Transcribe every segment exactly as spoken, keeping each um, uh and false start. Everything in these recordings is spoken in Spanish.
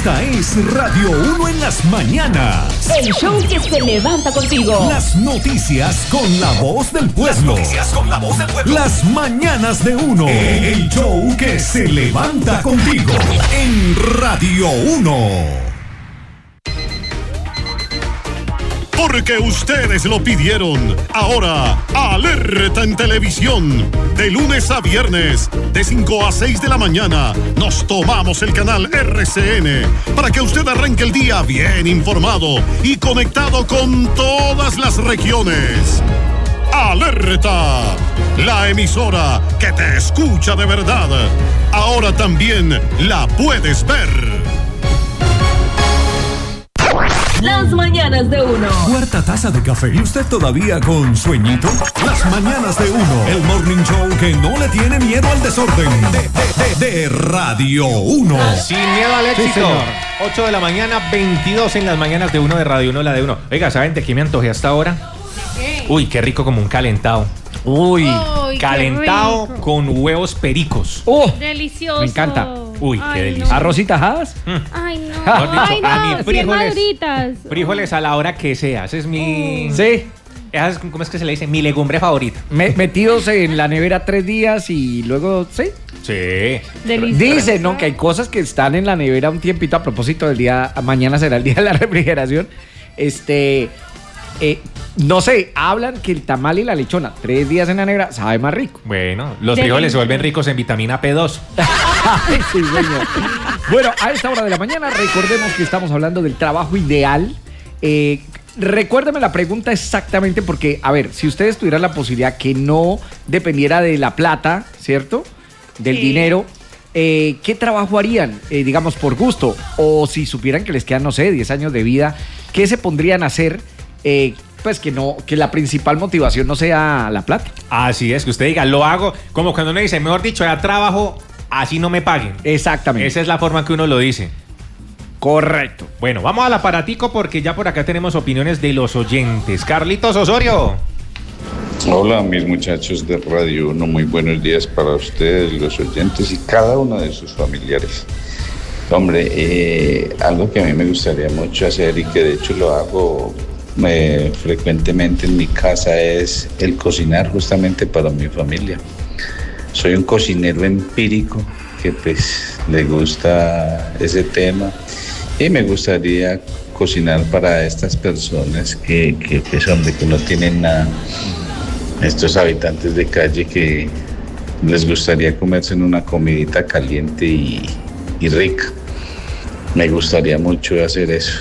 Esta es Radio uno en las mañanas. El show que se levanta contigo. Las noticias con la voz del pueblo. Las noticias con la voz del pueblo. Las mañanas de uno. El show que se levanta contigo. En Radio uno. Porque ustedes lo pidieron. Ahora, Alerta en Televisión. De lunes a viernes, de cinco a seis de la mañana, nos tomamos el canal R C N para que usted arranque el día bien informado y conectado con todas las regiones. Alerta, la emisora que te escucha de verdad. Ahora también la puedes ver. Las mañanas de uno. Cuarta taza de café y usted todavía con sueñito. Las mañanas de uno. El morning show que no le tiene miedo al desorden. De, de, de, de Radio uno. Sin miedo al éxito. Sí, ocho de la mañana, veintidós en las mañanas de uno de Radio uno, la de uno. Oiga, ¿saben de qué me antojé hasta ahora? ¿Qué? Uy, qué rico como un calentado. Uy, Uy calentado con huevos pericos. ¡Oh! Delicioso. Me encanta. Uy, Ay, qué delicioso. no. ¿Arroz y tajadas? Mm. Ay, no. Dicho, Ay, no. a mí frijoles, maduritas. frijoles a la hora que sea. Ese es mi... Sí. Esa es, ¿cómo es que se le dice? Mi legumbre favorita. Me, metidos en la nevera tres días y luego, sí. Sí. Delicioso. Dicen, ¿no? Que hay cosas que están en la nevera un tiempito. A propósito del día, mañana será el día de la refrigeración. Este... Eh, no sé, hablan que el tamal y la lechona, tres días en la nevera, sabe más rico. Bueno, los Delicioso. frijoles se vuelven ricos en vitamina P dos. Sí, señor. Bueno, a esta hora de la mañana recordemos que estamos hablando del trabajo ideal. Eh, recuérdeme la pregunta exactamente porque, a ver, si ustedes tuvieran la posibilidad que no dependiera de la plata, ¿cierto? Del Sí. dinero, eh, ¿qué trabajo harían? Eh, digamos, por gusto. O si supieran que les quedan, no sé, diez años de vida, ¿qué se pondrían a hacer? Eh, pues que no, que la principal motivación no sea la plata. Así es, que usted diga, lo hago, como cuando uno dice, mejor dicho, ya trabajo, así no me paguen. Exactamente. Esa es la forma que uno lo dice. Correcto. Bueno, vamos al aparatico porque ya por acá tenemos opiniones de los oyentes. Carlitos Osorio. Hola mis muchachos de Radio uno, muy buenos días para ustedes, los oyentes y cada uno de sus familiares. Hombre, eh, algo que a mí me gustaría mucho hacer y que de hecho lo hago eh, frecuentemente en mi casa es el cocinar justamente para mi familia. Soy un cocinero empírico que pues le gusta ese tema y me gustaría cocinar para estas personas que, que pues hombre, que no tienen nada, estos habitantes de calle que les gustaría comerse en una comidita caliente y, y rica. Me gustaría mucho hacer eso.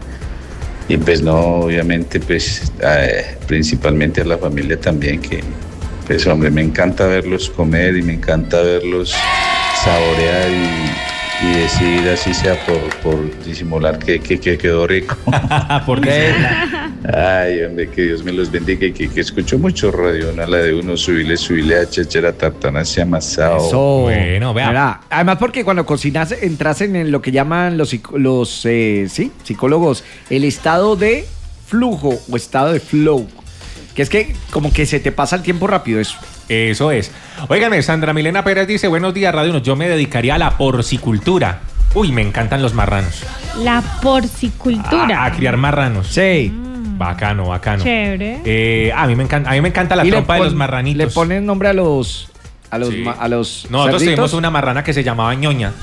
Y pues no, obviamente, pues eh, principalmente a la familia también, que pues hombre, me encanta verlos comer y me encanta verlos saborear y, y decir así sea por, por disimular que, que, que quedó rico. ¿Por qué? Ay, hombre, que Dios me los bendiga y que, que escucho mucho Radio, una la de uno, subile, subile a chachera, tartana, se amasado. Eso. Bueno, vea. Mira, además porque cuando cocinas entras en lo que llaman los, psico- los eh, sí, psicólogos el estado de flujo o estado de flow. Que es que como que se te pasa el tiempo rápido eso. Eso es. Óigame, Sandra Milena Pérez dice, buenos días, Radio uno. Yo me dedicaría a la porcicultura. Uy, me encantan los marranos. La porcicultura. A, a criar marranos. Sí. Bacano, bacano. Chévere. Eh, a mí me encanta, a mí me encanta la Y le trompa de pon- los marranitos. Le ponen nombre a los a los Sí. ma- a los Nosotros cerditos. tuvimos una marrana que se llamaba ñoña.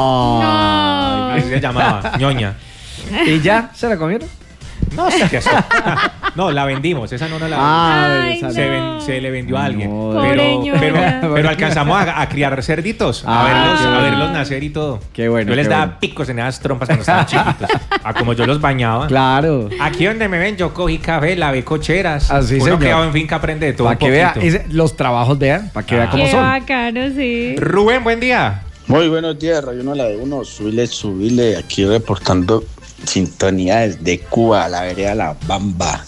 Ah. Así se llamaba, ñoña. ¿Y ya se la comieron? No sé qué es. No, la vendimos, esa no nos la Ah, Ay, esa no. se, ven- se le vendió a alguien. No, pero, Pobre ñoña. pero, pero alcanzamos a, a criar cerditos, a, Ah, verlos, qué a bueno. verlos nacer y todo. Qué bueno, Yo les qué daba bueno. picos en esas trompas cuando estaban chiquitos. A como yo los bañaba. Claro. Aquí donde me ven, yo cogí café, lavé cocheras. Así, Uno señor. quedaba en finca aprende de todo Para un que vea poquito. ese- los trabajos de él, para que vea Ah. cómo Qué son. bacano, sí. Rubén, buen día. Muy buenos días, Radio uno, la de uno, subile, subile, aquí reportando sintonía desde Cuba, la vereda La Bamba.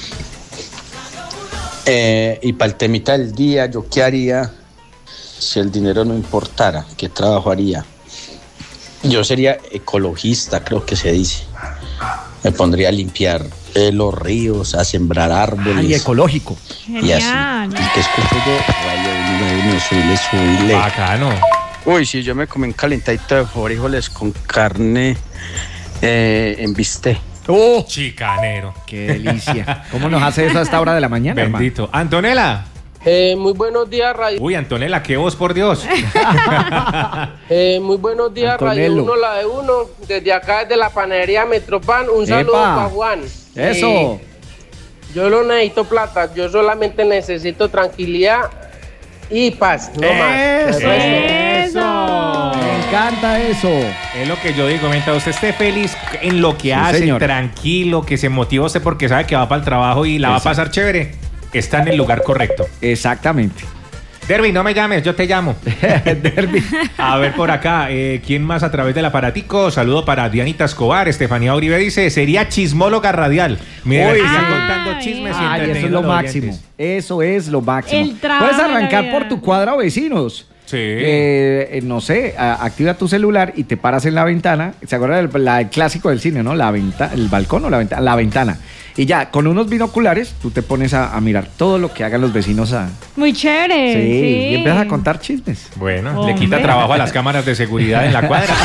Eh, y para el temita del día, ¿yo qué haría si el dinero no importara? ¿Qué trabajo haría? Yo sería ecologista, creo que se dice. Me pondría a limpiar eh, los ríos, a sembrar árboles. Ay, ecológico. Y así. Genial. ¿Y qué escucho yo? Radio uno, subile, subile. Bacano. Uy, si yo me comí un calentadito de frijoles con carne eh, en bistec. ¡Oh! Chicanero. ¡Qué delicia! ¿Cómo nos hace eso a esta hora de la mañana, Bendito. hermano? Antonella. Eh, muy buenos días, Radio. Uy, Antonella, qué voz, por Dios. Eh, muy buenos días, Antonello. Radio uno, la de uno. Desde acá, desde la panadería Metropan, un saludo ¡Epa! para Juan. Eso. Eh, yo no necesito plata, yo solamente necesito tranquilidad y paz, no más. El Eso. resto- Eso. Me encanta eso. Es lo que yo digo, mientras usted esté feliz en lo que Sí, hace, señor. tranquilo, que se motiva usted porque sabe que va para el trabajo y la va a Exacto. pasar chévere, está en el lugar correcto. Exactamente. Derby, no me llames, yo te llamo. Derby. A ver por acá, eh, ¿quién más a través del aparatico? Saludo para Dianita Escobar, Estefanía Uribe dice, sería chismóloga radial. Mira, Uy, aquí están sí. contando chismes y Ay, eso es entreteniendo lo a los máximo. oyentes. Eso es lo máximo. El trabajo Puedes de la arrancar vida. por tu cuadra o vecinos. Sí. Eh, eh, no sé, a- activa tu celular y te paras en la ventana. ¿Se acuerdan del la- el clásico del cine, no? La venta, el balcón o la ventana, la ventana. Y ya, con unos binoculares, tú te pones a, a mirar todo lo que hagan los vecinos. A, Muy chévere. sí, Sí. y empiezas a contar chismes. Bueno, le Hombre. quita trabajo a las cámaras de seguridad en la cuadra.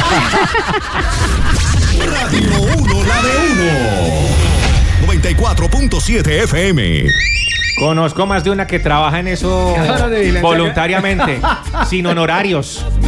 Radio uno, la de uno. noventa y cuatro punto siete F M. Conozco más de una que trabaja en eso Cámara de vigilancia. voluntariamente, sin honorarios.